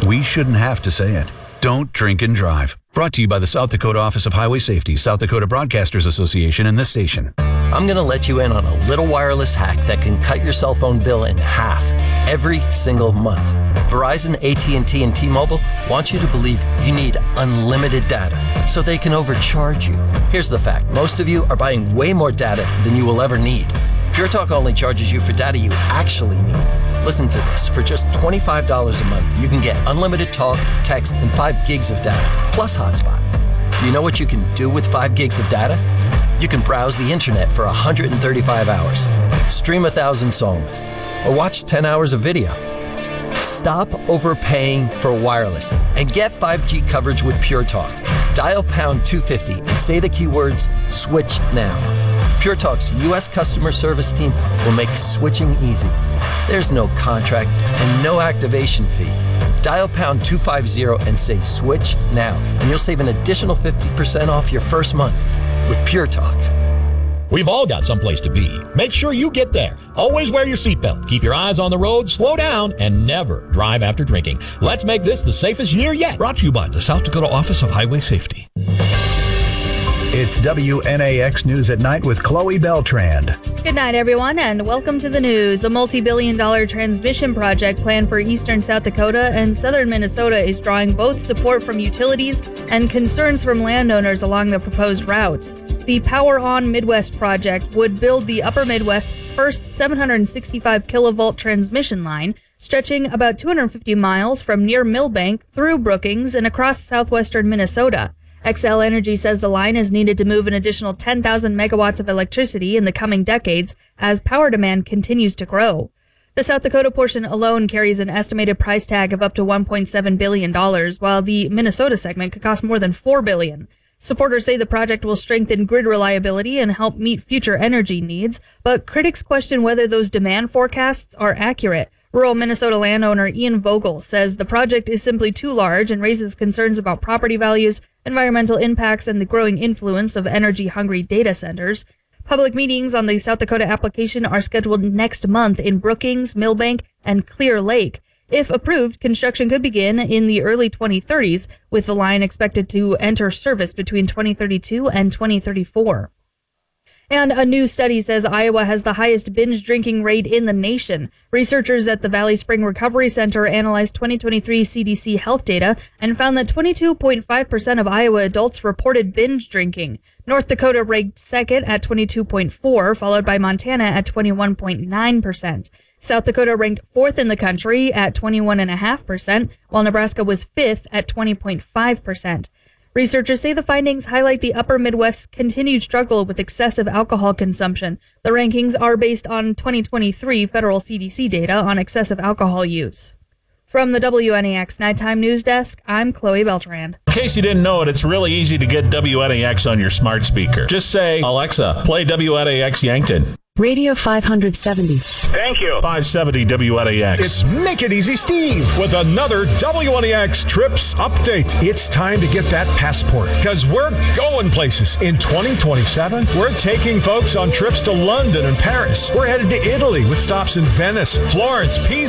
We shouldn't have to say it. Don't drink and drive. Brought to you by the South Dakota Office of Highway Safety, South Dakota Broadcasters Association, and this station. I'm going to let you in on a little wireless hack that can cut your cell phone bill in half every single month. Verizon, AT&T, and T-Mobile want you to believe you need unlimited data so they can overcharge you. Here's the fact. Most of you are buying way more data than you will ever need. Pure Talk only charges you for data you actually need. Listen to this. For just $25 a month, you can get unlimited talk, text, and 5 gigs of data, plus hotspot. Do you know what you can do with 5 gigs of data? You can browse the internet for 135 hours, stream 1,000 songs, or watch 10 hours of video. Stop overpaying for wireless and get 5G coverage with Pure Talk. Dial pound 250 and say the keywords switch now. Pure Talk's U.S. customer service team will make switching easy. There's no contract and no activation fee. Dial pound 250 and say switch now, and you'll save an additional 50% off your first month with Pure Talk. We've all got someplace to be. Make sure you get there. Always wear your seatbelt. Keep your eyes on the road, slow down, and never drive after drinking. Let's make this the safest year yet. Brought to you by the South Dakota Office of Highway Safety. It's WNAX News at Night with Chloe Beltrand. Good night, everyone, and welcome to the news. A multi-billion-dollar transmission project planned for eastern South Dakota and southern Minnesota is drawing both support from utilities and concerns from landowners along the proposed route. The Power On Midwest project would build the Upper Midwest's first 765 kilovolt transmission line, stretching about 250 miles from near Millbank through Brookings and across southwestern Minnesota. Xcel Energy says the line is needed to move an additional 10,000 megawatts of electricity in the coming decades as power demand continues to grow. The South Dakota portion alone carries an estimated price tag of up to $1.7 billion, while the Minnesota segment could cost more than $4 billion. Supporters say the project will strengthen grid reliability and help meet future energy needs, but critics question whether those demand forecasts are accurate. Rural Minnesota landowner Ian Vogel says the project is simply too large and raises concerns about property values, environmental impacts, and the growing influence of energy-hungry data centers. Public meetings on the South Dakota application are scheduled next month in Brookings, Millbank, and Clear Lake. If approved, construction could begin in the early 2030s, with the line expected to enter service between 2032 and 2034. And a new study says Iowa has the highest binge drinking rate in the nation. Researchers at the Valley Spring Recovery Center analyzed 2023 CDC health data and found that 22.5% of Iowa adults reported binge drinking. North Dakota ranked second at 22.4%, followed by Montana at 21.9%. South Dakota ranked fourth in the country at 21.5%, while Nebraska was fifth at 20.5%. Researchers say the findings highlight the upper Midwest's continued struggle with excessive alcohol consumption. The rankings are based on 2023 federal CDC data on excessive alcohol use. From the WNAX Nighttime News Desk, I'm Chloe Beltrand. In case you didn't know it, it's really easy to get WNAX on your smart speaker. Just say, Alexa, play WNAX Yankton. Radio 570. Thank you. 570 WNAX. It's Make It Easy Steve with another WNAX Trips update. It's time to get that passport because we're going places. In 2027, we're taking folks on trips to London and Paris. We're headed to Italy with stops in Venice, Florence, Pisa,